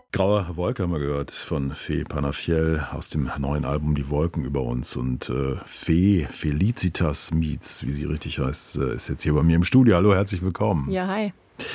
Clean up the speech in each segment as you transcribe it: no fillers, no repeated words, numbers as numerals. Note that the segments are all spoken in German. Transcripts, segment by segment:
Graue Wolke haben wir gehört von Fee Panafiel aus dem neuen Album Die Wolken über uns. Und Fee, Felicitas Mietz, wie sie richtig heißt, ist jetzt hier bei mir im Studio. Hallo, herzlich willkommen. Ja, hi.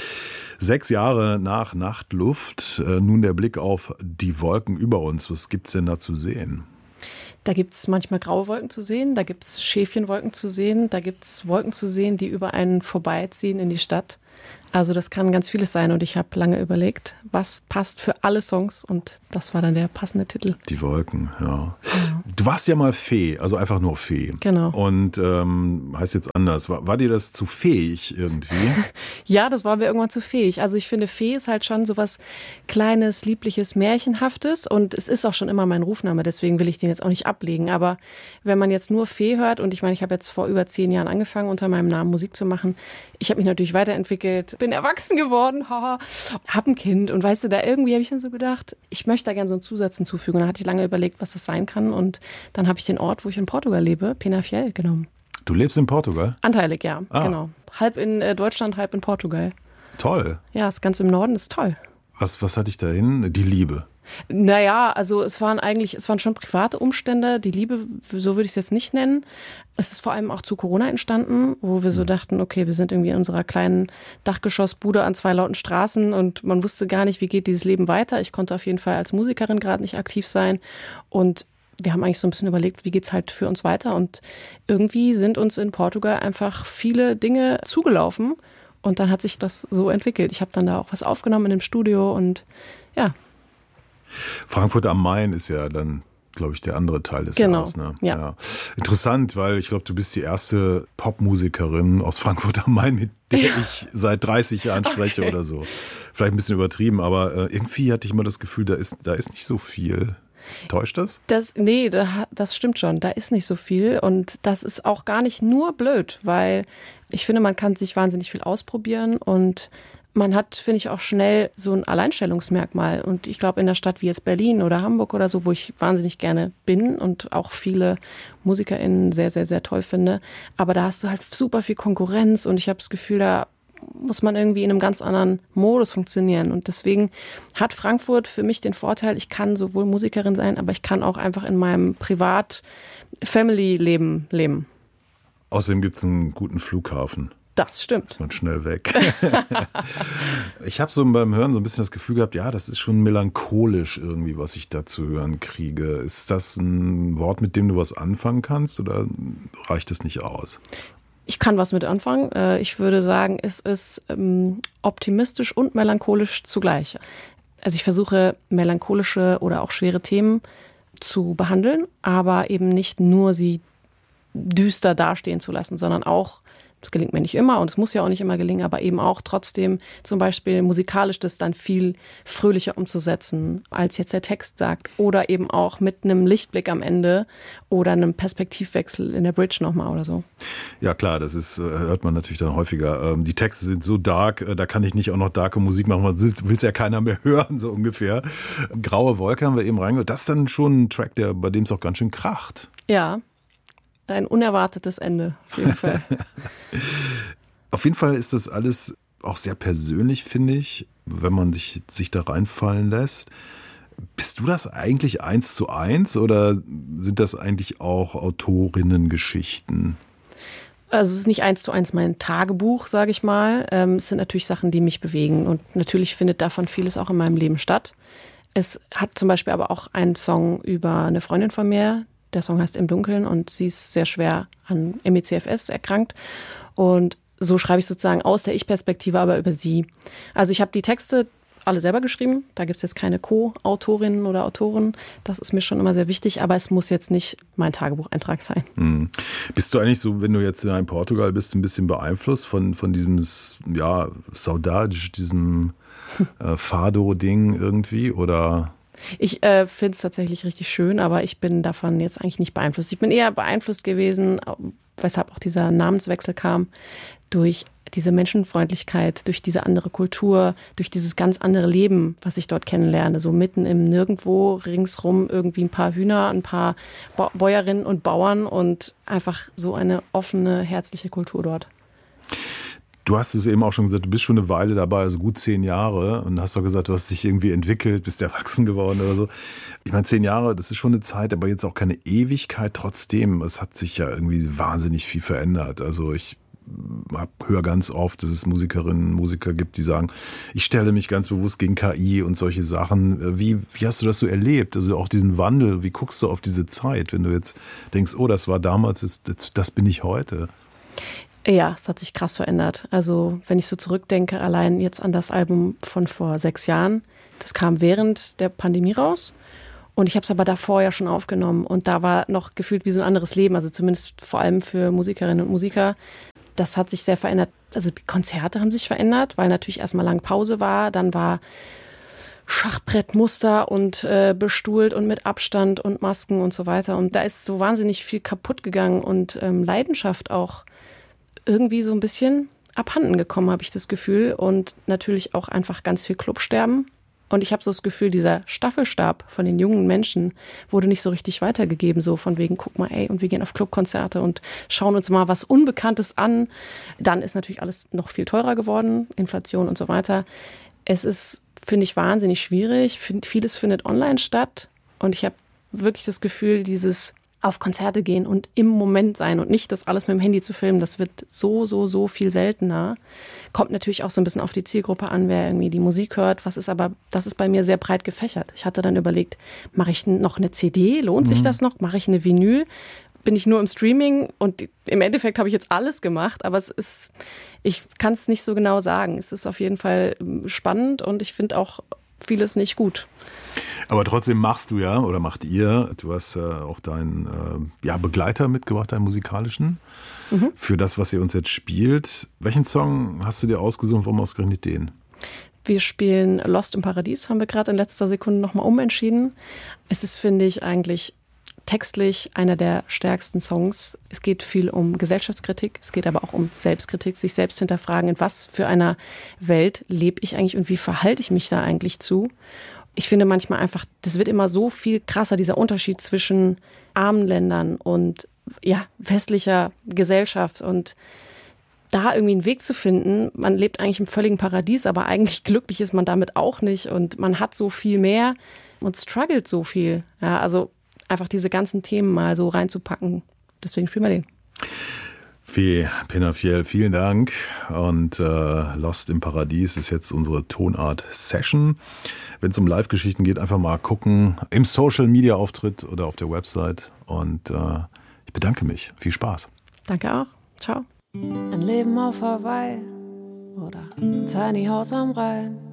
6 Jahre nach Nachtluft, nun der Blick auf die Wolken über uns. Was gibt's denn da zu sehen? Da gibt es manchmal graue Wolken zu sehen, da gibt es Schäfchenwolken zu sehen, da gibt es Wolken zu sehen, die über einen vorbeiziehen in die Stadt. Also das kann ganz vieles sein und ich habe lange überlegt, was passt für alle Songs und das war dann der passende Titel. Die Wolken, ja. Du warst ja mal Fee, also einfach nur Fee. Genau. Und heißt jetzt anders. War dir das zu fähig irgendwie? Ja, das war mir irgendwann zu fähig. Also ich finde, Fee ist halt schon so was Kleines, Liebliches, Märchenhaftes und es ist auch schon immer mein Rufname, deswegen will ich den jetzt auch nicht ablegen. Aber wenn man jetzt nur Fee hört und ich meine, ich habe jetzt vor über 10 Jahren angefangen, unter meinem Namen Musik zu machen. Ich habe mich natürlich weiterentwickelt, bin erwachsen geworden, haha, hab ein Kind und weißt du, da irgendwie habe ich dann so gedacht, ich möchte da gerne so einen Zusatz hinzufügen. Und dann hatte ich lange überlegt, was das sein kann und dann habe ich den Ort, wo ich in Portugal lebe, Penafiel, genommen. Du lebst in Portugal? Anteilig, ja, genau. Halb in Deutschland, halb in Portugal. Toll. Ja, das Ganze im Norden ist toll. Was hat dich dahin? Die Liebe? Naja, also es waren schon private Umstände. Die Liebe, so würde ich es jetzt nicht nennen. Es ist vor allem auch zu Corona entstanden, wo wir so dachten, okay, wir sind irgendwie in unserer kleinen Dachgeschossbude an 2 lauten Straßen und man wusste gar nicht, wie geht dieses Leben weiter. Ich konnte auf jeden Fall als Musikerin gerade nicht aktiv sein und wir haben eigentlich so ein bisschen überlegt, wie geht's halt für uns weiter und irgendwie sind uns in Portugal einfach viele Dinge zugelaufen und dann hat sich das so entwickelt. Ich habe dann da auch was aufgenommen in dem Studio und ja. Frankfurt am Main ist ja dann, glaube ich, der andere Teil des Jahres. Ne? Ja. Interessant, weil ich glaube, du bist die erste Popmusikerin aus Frankfurt am Main, mit der ich seit 30 Jahren spreche oder so. Vielleicht ein bisschen übertrieben, aber irgendwie hatte ich immer das Gefühl, da ist nicht so viel. Täuscht das? Das stimmt schon. Da ist nicht so viel und das ist auch gar nicht nur blöd, weil ich finde, man kann sich wahnsinnig viel ausprobieren und man hat, finde ich, auch schnell so ein Alleinstellungsmerkmal. Und ich glaube, in einer Stadt wie jetzt Berlin oder Hamburg oder so, wo ich wahnsinnig gerne bin und auch viele MusikerInnen sehr, sehr, sehr toll finde. Aber da hast du halt super viel Konkurrenz und ich habe das Gefühl, da muss man irgendwie in einem ganz anderen Modus funktionieren. Und deswegen hat Frankfurt für mich den Vorteil, ich kann sowohl Musikerin sein, aber ich kann auch einfach in meinem Privat-Family-Leben leben. Außerdem gibt es einen guten Flughafen. Das stimmt. Ist man schnell weg. Ich habe so beim Hören so ein bisschen das Gefühl gehabt, ja, das ist schon melancholisch irgendwie, was ich da zu hören kriege. Ist das ein Wort, mit dem du was anfangen kannst oder reicht es nicht aus? Ich kann was mit anfangen. Ich würde sagen, es ist optimistisch und melancholisch zugleich. Also ich versuche melancholische oder auch schwere Themen zu behandeln, aber eben nicht nur sie düster dastehen zu lassen, sondern auch, das gelingt mir nicht immer und es muss ja auch nicht immer gelingen, aber eben auch trotzdem zum Beispiel musikalisch das dann viel fröhlicher umzusetzen, als jetzt der Text sagt. Oder eben auch mit einem Lichtblick am Ende oder einem Perspektivwechsel in der Bridge nochmal oder so. Ja klar, das ist, hört man natürlich dann häufiger. Die Texte sind so dark, da kann ich nicht auch noch darke Musik machen, weil will es ja keiner mehr hören, so ungefähr. Graue Wolke haben wir eben reingehört. Das ist dann schon ein Track, bei dem es auch ganz schön kracht. Ja. Ein unerwartetes Ende, auf jeden Fall. Auf jeden Fall ist das alles auch sehr persönlich, finde ich, wenn man sich da reinfallen lässt. Bist du das eigentlich 1:1 oder sind das eigentlich auch Autorinnengeschichten? Also es ist nicht 1:1 mein Tagebuch, sage ich mal. Es sind natürlich Sachen, die mich bewegen und natürlich findet davon vieles auch in meinem Leben statt. Es hat zum Beispiel aber auch einen Song über eine Freundin von mir. Der Song heißt Im Dunkeln und sie ist sehr schwer an ME/CFS erkrankt. Und so schreibe ich sozusagen aus der Ich-Perspektive, aber über sie. Also ich habe die Texte alle selber geschrieben. Da gibt es jetzt keine Co-Autorinnen oder Autoren. Das ist mir schon immer sehr wichtig, aber es muss jetzt nicht mein Tagebucheintrag sein. Bist du eigentlich so, wenn du jetzt in Portugal bist, ein bisschen beeinflusst von diesem, ja, Saudade, diesem Fado-Ding irgendwie, oder? Ich finde es tatsächlich richtig schön, aber ich bin davon jetzt eigentlich nicht beeinflusst. Ich bin eher beeinflusst gewesen, weshalb auch dieser Namenswechsel kam, durch diese Menschenfreundlichkeit, durch diese andere Kultur, durch dieses ganz andere Leben, was ich dort kennenlerne. So mitten im Nirgendwo, ringsrum irgendwie ein paar Hühner, ein paar Bäuerinnen und Bauern und einfach so eine offene, herzliche Kultur dort. Du hast es eben auch schon gesagt, du bist schon eine Weile dabei, also gut 10 Jahre und hast doch gesagt, du hast dich irgendwie entwickelt, bist erwachsen geworden oder so. Ich meine, 10 Jahre, das ist schon eine Zeit, aber jetzt auch keine Ewigkeit. Trotzdem, es hat sich ja irgendwie wahnsinnig viel verändert. Also ich höre ganz oft, dass es Musikerinnen und Musiker gibt, die sagen, ich stelle mich ganz bewusst gegen KI und solche Sachen. Wie hast du das so erlebt? Also auch diesen Wandel, wie guckst du auf diese Zeit, wenn du jetzt denkst, oh, das war damals, das bin ich heute? Ja, es hat sich krass verändert. Also wenn ich so zurückdenke, allein jetzt an das Album von vor 6 Jahren, das kam während der Pandemie raus. Und ich habe es aber davor ja schon aufgenommen. Und da war noch gefühlt wie so ein anderes Leben, also zumindest vor allem für Musikerinnen und Musiker. Das hat sich sehr verändert. Also die Konzerte haben sich verändert, weil natürlich erstmal lang Pause war. Dann war Schachbrettmuster und bestuhlt und mit Abstand und Masken und so weiter. Und da ist so wahnsinnig viel kaputt gegangen und Leidenschaft auch irgendwie so ein bisschen abhanden gekommen, habe ich das Gefühl. Und natürlich auch einfach ganz viel Clubsterben. Und ich habe so das Gefühl, dieser Staffelstab von den jungen Menschen wurde nicht so richtig weitergegeben. So von wegen, guck mal, ey, und wir gehen auf Clubkonzerte und schauen uns mal was Unbekanntes an. Dann ist natürlich alles noch viel teurer geworden, Inflation und so weiter. Es ist, finde ich, wahnsinnig schwierig. Vieles findet online statt. Und ich habe wirklich das Gefühl, dieses auf Konzerte gehen und im Moment sein und nicht das alles mit dem Handy zu filmen, das wird so viel seltener. Kommt natürlich auch so ein bisschen auf die Zielgruppe an, wer irgendwie die Musik hört. Das ist bei mir sehr breit gefächert. Ich hatte dann überlegt, mache ich noch eine CD? Lohnt sich das noch? Mache ich eine Vinyl? Bin ich nur im Streaming? Und im Endeffekt habe ich jetzt alles gemacht, aber ich kann es nicht so genau sagen. Es ist auf jeden Fall spannend und ich finde auch vieles nicht gut. Aber trotzdem machst du ja, oder macht ihr, du hast auch deinen Begleiter mitgebracht, deinen musikalischen, für das, was ihr uns jetzt spielt. Welchen Song hast du dir ausgesucht, warum ausgerechnet den? Wir spielen Lost im Paradies, haben wir gerade in letzter Sekunde nochmal umentschieden. Es ist, finde ich, eigentlich textlich einer der stärksten Songs. Es geht viel um Gesellschaftskritik, es geht aber auch um Selbstkritik, sich selbst hinterfragen, in was für einer Welt lebe ich eigentlich und wie verhalte ich mich da eigentlich zu. Ich finde manchmal einfach, das wird immer so viel krasser, dieser Unterschied zwischen armen Ländern und westlicher Gesellschaft und da irgendwie einen Weg zu finden. Man lebt eigentlich im völligen Paradies, aber eigentlich glücklich ist man damit auch nicht und man hat so viel mehr und struggelt so viel. Ja, also einfach diese ganzen Themen mal so reinzupacken. Deswegen spielen wir den. Fee Penafiel, vielen Dank. Und Lost im Paradies ist jetzt unsere Tonart-Session. Wenn es um Live-Geschichten geht, einfach mal gucken im Social-Media-Auftritt oder auf der Website. Und ich bedanke mich. Viel Spaß. Danke auch. Ciao. Ein Leben auf Hawaii oder ein Tiny House am Rhein.